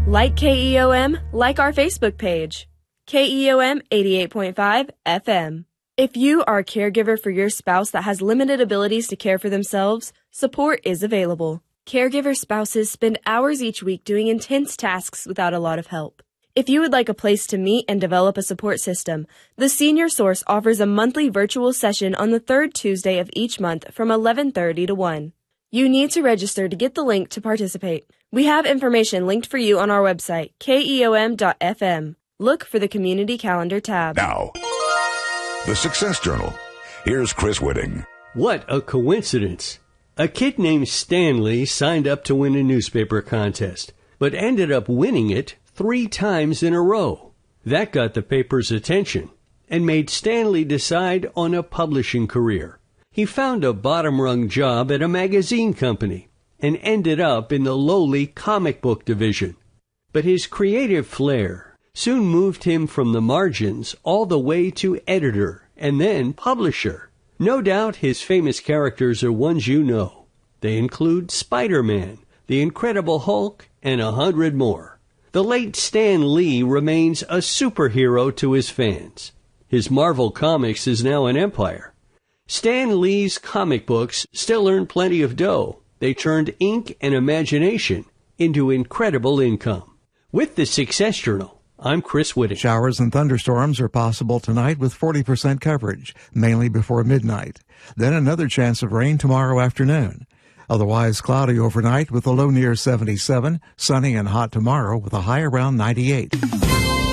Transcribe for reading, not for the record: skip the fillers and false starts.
Like KEOM, like our Facebook page. KEOM 88.5 FM. If you are a caregiver for your spouse that has limited abilities to care for themselves, support is available. Caregiver spouses spend hours each week doing intense tasks without a lot of help. If you would like a place to meet and develop a support system, the Senior Source offers a monthly virtual session on the third Tuesday of each month from 11:30 to 1. You need to register to get the link to participate. We have information linked for you on our website, keom.fm. Look for the Community Calendar tab. Now, the Success Journal. Here's Chris Whitting. What a coincidence. A kid named Stanley signed up to win a newspaper contest, but ended up winning it 3 times in a row. That got the paper's attention and made Stanley decide on a publishing career. He found a bottom-rung job at a magazine company and ended up in the lowly comic book division. But his creative flair soon moved him from the margins all the way to editor and then publisher. No doubt his famous characters are ones you know. They include Spider-Man, the Incredible Hulk, and 100 more. The late Stan Lee remains a superhero to his fans. His Marvel Comics is now an empire. Stan Lee's comic books still earn plenty of dough. They turned ink and imagination into incredible income. With the Success Journal, I'm Chris Whitting. Showers and thunderstorms are possible tonight with 40% coverage, mainly before midnight. Then another chance of rain tomorrow afternoon. Otherwise cloudy overnight with a low near 77, sunny and hot tomorrow with a high around 98.